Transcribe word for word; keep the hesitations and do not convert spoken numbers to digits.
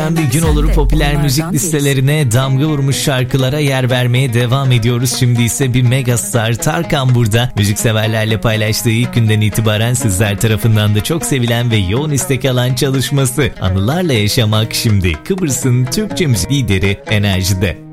Perşembe gün olur popüler müzik listelerine damga vurmuş şarkılara yer vermeye devam ediyoruz. Şimdi ise bir megastar Tarkan burada. Müzikseverlerle paylaştığı ilk günden itibaren sizler tarafından da çok sevilen ve yoğun istek alan çalışması Anılarla Yaşamak şimdi Kıbrıs'ın Türkçe müzik lideri Enerji'de.